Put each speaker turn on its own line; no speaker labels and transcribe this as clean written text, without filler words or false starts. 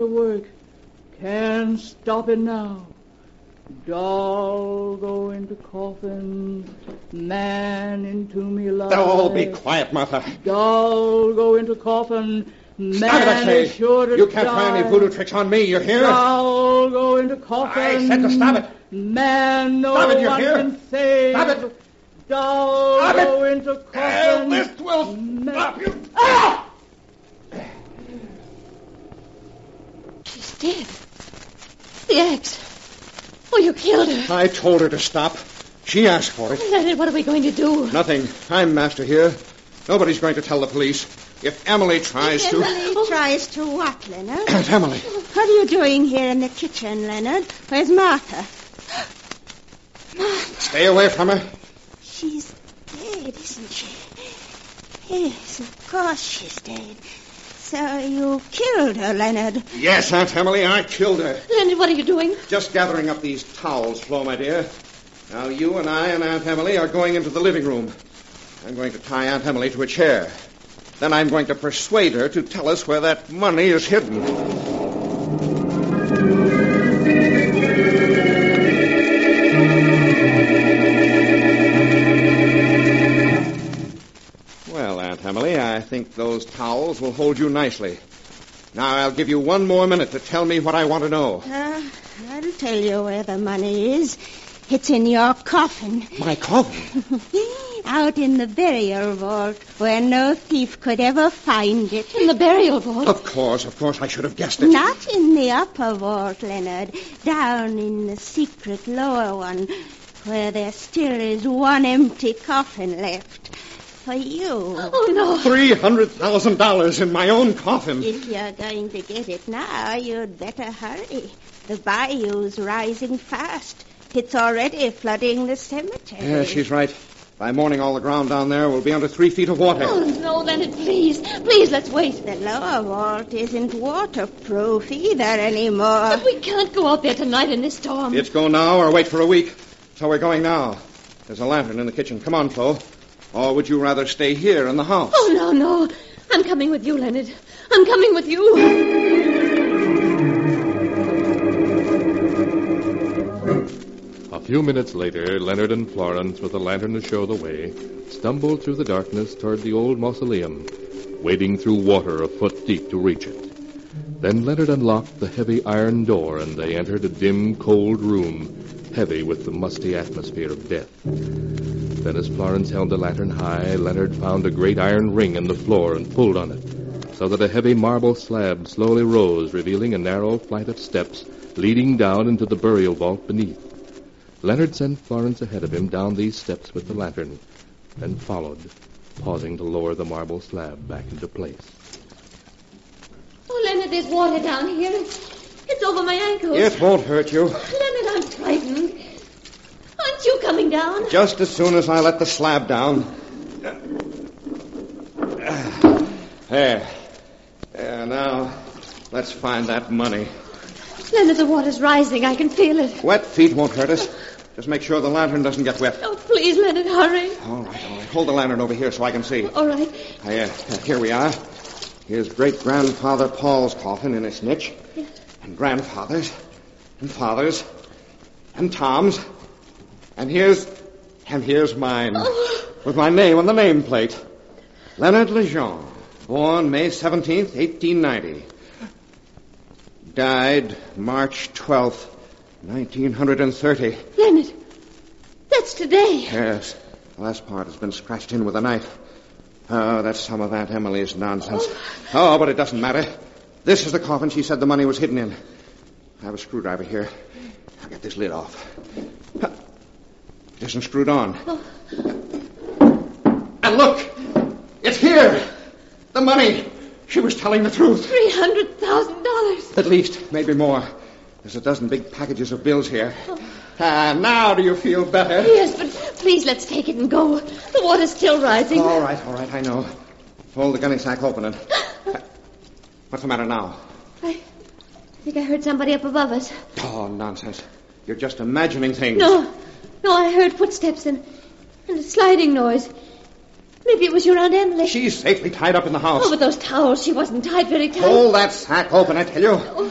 work. Can't stop it now. Doll go into coffin, man into me life.
Oh, be quiet, Martha.
Doll go into coffin, man
Stop it, I say.
is sure to
You can't
die.
try any voodoo tricks on me, you hear?
Doll go into coffin.
I said to stop it.
Man no
Stop it, you
one
hear?
can save.
Stop it.
Doll
Stop
go
it.
into coffin.
This will stop you.
Ah!
She's dead. The axe. Oh, you killed her.
I told her to stop. She asked for it.
Leonard, what are we going to do?
Nothing. I'm master here. Nobody's going to tell the police. If Emily tries to...
Emily tries to what, Leonard?
Aunt Emily.
What are you doing here in the kitchen, Leonard? Where's Martha? Martha.
Stay away from her.
She's dead, isn't she? Yes, of course she's dead. So you killed her, Leonard.
Yes, Aunt Emily, I killed her.
Leonard, what are you doing?
Just gathering up these towels, Flo, my dear. Now you and I and Aunt Emily are going into the living room. I'm going to tie Aunt Emily to a chair. Then I'm going to persuade her to tell us where that money is hidden. Well, Aunt Emily, I think those towels will hold you nicely. Now, I'll give you one more minute to tell me what I want to know.
I'll tell you where the money is. It's in your coffin.
My coffin?
Out in the burial vault, where no thief could ever find it.
In the burial vault?
Of course. I should have guessed it.
Not in the upper vault, Leonard. Down in the secret lower one, where there still is one empty coffin left. For you.
Oh, no.
$300,000 in my own coffin.
If you're going to get it now, you'd better hurry. The bayou's rising fast. It's already flooding the cemetery.
Yeah, she's right. By morning, all the ground down there will be under 3 feet of water.
Oh, no, Leonard, please. Please, let's wait.
The lower vault isn't waterproof either anymore.
But we can't go out there tonight in this storm.
Let's go now or wait for a week. So we're going now. There's a lantern in the kitchen. Come on, Flo. Or would you rather stay here in the house?
Oh, no. I'm coming with you, Leonard. I'm coming with you.
A few minutes later, Leonard and Florence, with a lantern to show the way, stumbled through the darkness toward the old mausoleum, wading through water a foot deep to reach it. Then Leonard unlocked the heavy iron door, and they entered a dim, cold room, heavy with the musty atmosphere of death. Then as Florence held the lantern high, Leonard found a great iron ring in the floor and pulled on it, so that a heavy marble slab slowly rose, revealing a narrow flight of steps leading down into the burial vault beneath. Leonard sent Florence ahead of him down these steps with the lantern, then followed, pausing to lower the marble slab back into place.
Oh, Leonard, there's water down here. It's over my ankles.
It won't hurt you.
Leonard, I'm frightened. Aren't you coming down?
Just as soon as I let the slab down. There. Now, let's find that money.
Leonard, the water's rising. I can feel it.
Wet feet won't hurt us. Just make sure the lantern doesn't get wet.
Oh, please, Leonard, hurry.
All right. Hold the lantern over here so I can see.
All right.
Here we are. Here's great-grandfather Paul's coffin in its niche.
Yes.
And grandfather's. And father's. And Tom's. And here's mine.
Oh.
With my name on the nameplate. Leonard Lejeune. Born May 17th, 1890. Died March 12th, 1930.
Leonard, that's today.
Yes. The last part has been scratched in with a knife. Oh, that's some of Aunt Emily's nonsense. Oh, but it doesn't matter. This is the coffin she said the money was hidden in. I have a screwdriver here. I'll get this lid off. It isn't screwed on.
Oh.
And look! It's here! The money! She was telling the truth.
$300,000.
At least, maybe more. There's a dozen big packages of bills here. Now do you feel better?
Yes, but please, let's take it and go. The water's still rising.
All right, I know. Hold the gunny sack open and... What's the matter now?
I think I heard somebody up above us.
Oh, nonsense. You're just imagining things.
No, I heard footsteps and a sliding noise. Maybe it was your Aunt Emily.
She's safely tied up in the house.
Oh, but those towels, she wasn't tied very tight.
Hold that sack open, I tell you.
Oh.